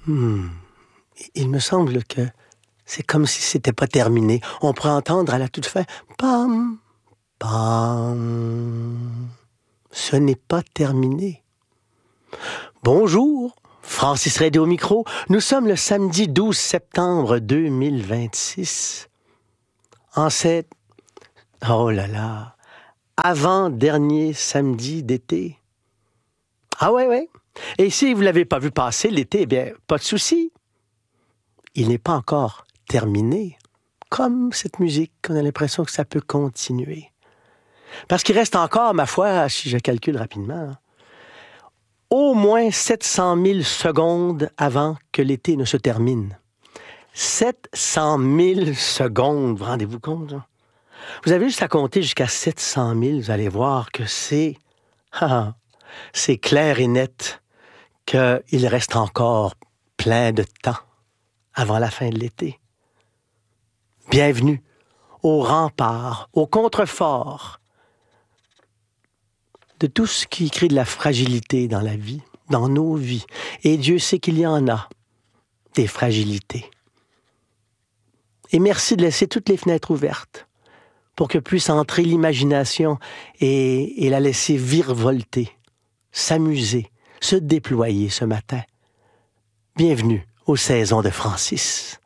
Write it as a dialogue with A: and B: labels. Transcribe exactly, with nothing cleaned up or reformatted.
A: Hmm. Il me semble que c'est comme si c'était pas terminé. On pourrait entendre à la toute fin « Pam, pam ». Ce n'est pas terminé. Bonjour, Francis Redé au micro. Nous sommes le samedi douze septembre deux mille vingt-six. En cette... Oh là là... avant-dernier samedi d'été. Ah ouais, ouais. Et si vous ne l'avez pas vu passer l'été, eh bien, pas de souci. Il n'est pas encore terminé. Comme cette musique, on a l'impression que ça peut continuer. Parce qu'il reste encore, ma foi, si je calcule rapidement, au moins sept cent mille secondes avant que l'été ne se termine. sept cent mille secondes, vous rendez-vous compte? Hein? Vous avez juste à compter jusqu'à sept cent mille, vous allez voir que c'est, ah, c'est clair et net qu'il reste encore plein de temps avant la fin de l'été. Bienvenue au rempart, au contrefort de tout ce qui crée de la fragilité dans la vie, dans nos vies. Et Dieu sait qu'il y en a, des fragilités. Et merci de laisser toutes les fenêtres ouvertes pour que puisse entrer l'imagination et, et la laisser virevolter, s'amuser, se déployer ce matin. Bienvenue aux saisons de Francis.